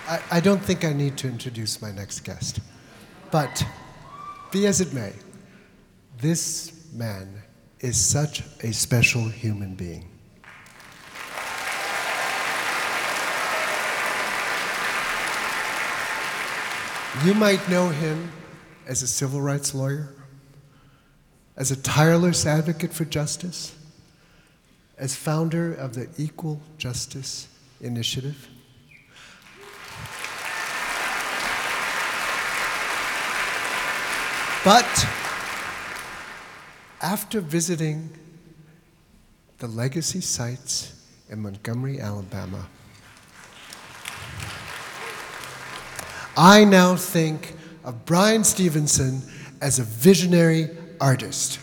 I don't think I need to introduce my next guest. But be as it may, this man is such a special human being. You might know him as a civil rights lawyer, as a tireless advocate for justice, as founder of the Equal Justice Initiative. But after visiting the legacy sites in Montgomery, Alabama, I now think of Bryan Stevenson as a visionary artist.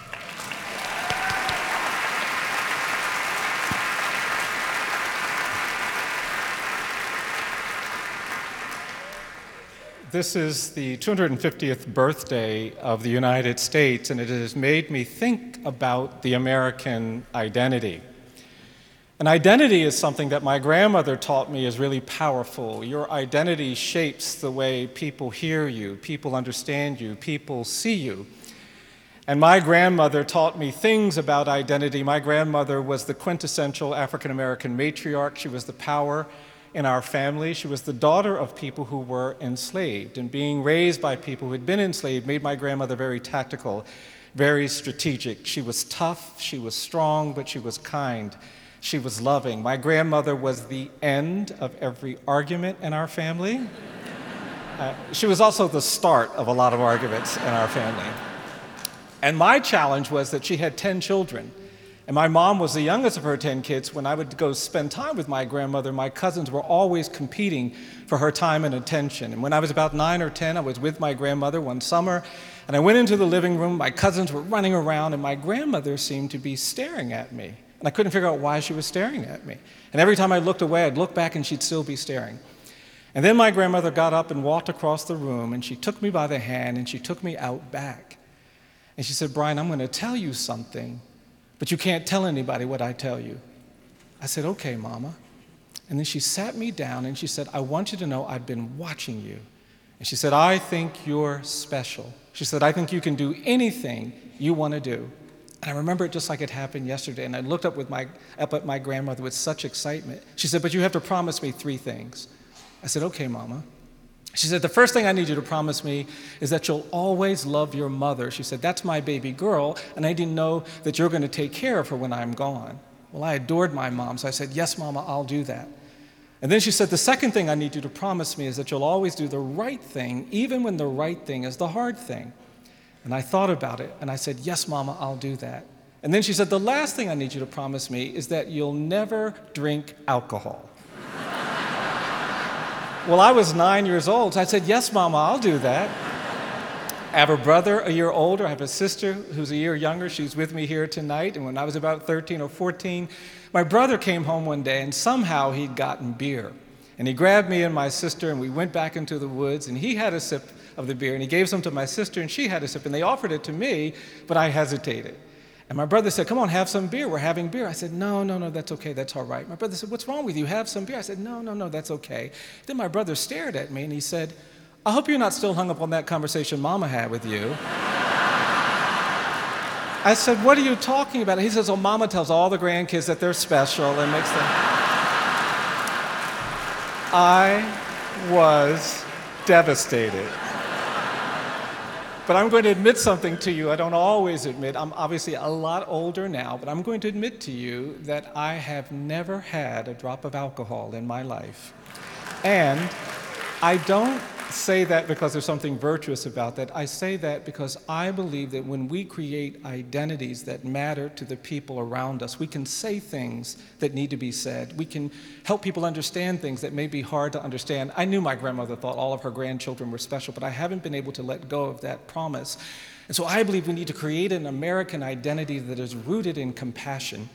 This is the 250th birthday of the United States, and it has made me think about the American identity. An identity is something that my grandmother taught me is really powerful. Your identity shapes the way people hear you, people understand you, people see you. And my grandmother taught me things about identity. My grandmother was the quintessential African-American matriarch. She was the power in our family. She was the daughter of people who were enslaved, and being raised by people who had been enslaved made my grandmother very tactical, very strategic. She was tough, she was strong, but she was kind. She was loving. My grandmother was the end of every argument in our family. She was also the start of a lot of arguments in our family. And my challenge was that she had 10 children. And my mom was the youngest of her 10 kids. When I would go spend time with my grandmother, my cousins were always competing for her time and attention. And when I was about 9 or 10, I was with my grandmother one summer, and I went into the living room. My cousins were running around, and my grandmother seemed to be staring at me. And I couldn't figure out why she was staring at me. And every time I looked away, I'd look back, and she'd still be staring. And then my grandmother got up and walked across the room, and she took me by the hand, and she took me out back. And she said, "Bryan, I'm going to tell you something, but you can't tell anybody what I tell you." I said, "Okay, Mama." And then she sat me down and she said, "I want you to know I've been watching you." And she said, "I think you're special." She said, "I think you can do anything you want to do." And I remember it just like it happened yesterday. And I looked up at my grandmother with such excitement. She said, "But you have to promise me 3 things. I said, "Okay, Mama." She said, "The first thing I need you to promise me is that you'll always love your mother." She said, "That's my baby girl, and I didn't know that you're going to take care of her when I'm gone." Well, I adored my mom, so I said, "Yes, Mama, I'll do that." And then she said, "The second thing I need you to promise me is that you'll always do the right thing, even when the right thing is the hard thing." And I thought about it, and I said, "Yes, Mama, I'll do that." And then she said, "The last thing I need you to promise me is that you'll never drink alcohol." Well, I was 9 years old, so I said, "Yes, Mama, I'll do that." I have a brother a year older. I have a sister who's a year younger. She's with me here tonight. And when I was about 13 or 14, my brother came home one day, and somehow he'd gotten beer. And he grabbed me and my sister, and we went back into the woods, and he had a sip of the beer, and he gave some to my sister, and she had a sip, and they offered it to me, but I hesitated. And my brother said, "Come on, have some beer. We're having beer." I said, No, that's okay. That's all right." My brother said, "What's wrong with you? Have some beer." I said, No, that's okay." Then my brother stared at me, and he said, "I hope you're not still hung up on that conversation Mama had with you." I said, "What are you talking about?" He says, "Oh, Mama tells all the grandkids that they're special and makes them..." I was devastated. But I'm going to admit something to you I don't always admit. I'm obviously a lot older now, but I'm going to admit to you that I have never had a drop of alcohol in my life. And I don't say that because there's something virtuous about that. I say that because I believe that when we create identities that matter to the people around us, we can say things that need to be said. We can help people understand things that may be hard to understand. I knew my grandmother thought all of her grandchildren were special, but I haven't been able to let go of that promise. And so I believe we need to create an American identity that is rooted in compassion,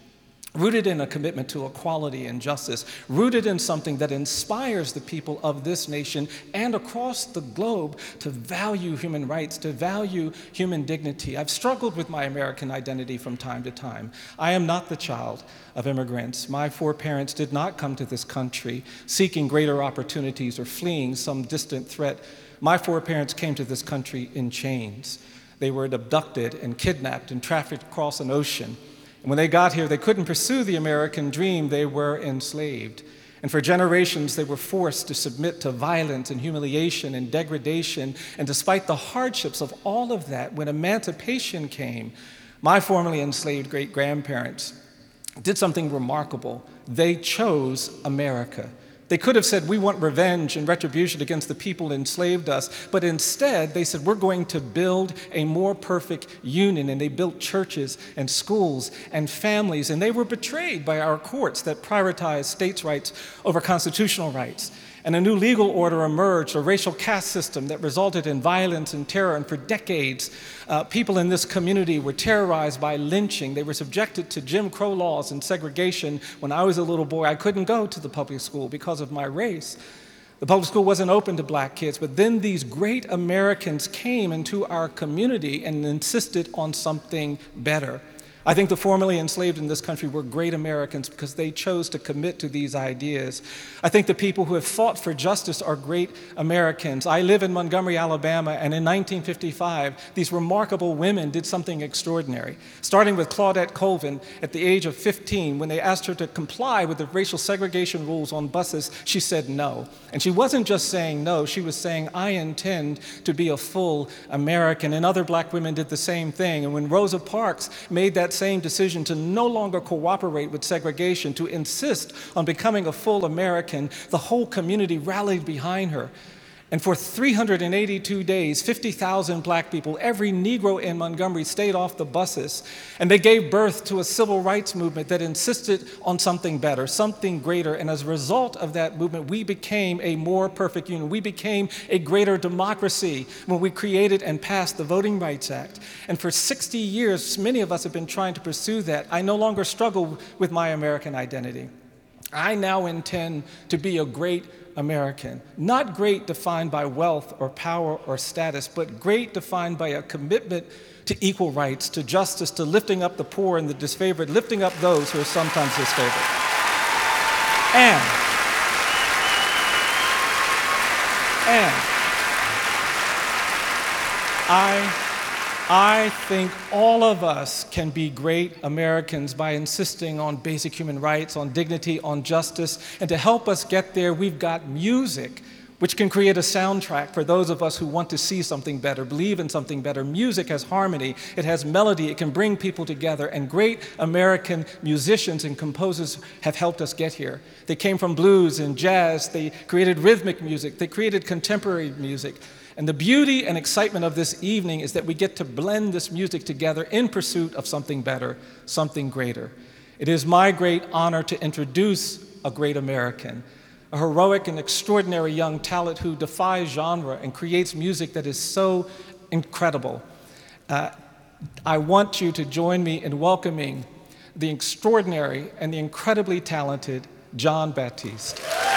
rooted in a commitment to equality and justice, rooted in something that inspires the people of this nation and across the globe to value human rights, to value human dignity. I've struggled with my American identity from time to time. I am not the child of immigrants. My foreparents did not come to this country seeking greater opportunities or fleeing some distant threat. My foreparents came to this country in chains. They were abducted and kidnapped and trafficked across an ocean. And when they got here, they couldn't pursue the American dream. They were enslaved. And for generations, they were forced to submit to violence and humiliation and degradation. And despite the hardships of all of that, when emancipation came, my formerly enslaved great-grandparents did something remarkable. They chose America. They could have said, we want revenge and retribution against the people who enslaved us, but instead they said, we're going to build a more perfect union, and they built churches and schools and families, and they were betrayed by our courts that prioritized states' rights over constitutional rights. And a new legal order emerged, a racial caste system that resulted in violence and terror. And for decades, people in this community were terrorized by lynching. They were subjected to Jim Crow laws and segregation. When I was a little boy, I couldn't go to the public school because of my race. The public school wasn't open to black kids, but then these great Americans came into our community and insisted on something better. I think the formerly enslaved in this country were great Americans because they chose to commit to these ideas. I think the people who have fought for justice are great Americans. I live in Montgomery, Alabama, and in 1955, these remarkable women did something extraordinary, starting with Claudette Colvin at the age of 15. When they asked her to comply with the racial segregation rules on buses, she said no. And she wasn't just saying no, she was saying, I intend to be a full American. And other black women did the same thing. And when Rosa Parks made that same decision to no longer cooperate with segregation, to insist on becoming a full American, the whole community rallied behind her. And for 382 days, 50,000 black people, every Negro in Montgomery, stayed off the buses. And they gave birth to a civil rights movement that insisted on something better, something greater. And as a result of that movement, we became a more perfect union. We became a greater democracy when we created and passed the Voting Rights Act. And for 60 years, many of us have been trying to pursue that. I no longer struggle with my American identity. I now intend to be a great American, not great defined by wealth or power or status, but great defined by a commitment to equal rights, to justice, to lifting up the poor and the disfavored, lifting up those who are sometimes disfavored. And I think all of us can be great Americans by insisting on basic human rights, on dignity, on justice. And to help us get there, we've got music, which can create a soundtrack for those of us who want to see something better, believe in something better. Music has harmony, it has melody, it can bring people together. And great American musicians and composers have helped us get here. They came from blues and jazz, they created rhythmic music, they created contemporary music. And the beauty and excitement of this evening is that we get to blend this music together in pursuit of something better, something greater. It is my great honor to introduce a great American, a heroic and extraordinary young talent who defies genre and creates music that is so incredible. I want you to join me in welcoming the extraordinary and the incredibly talented Jon Batiste.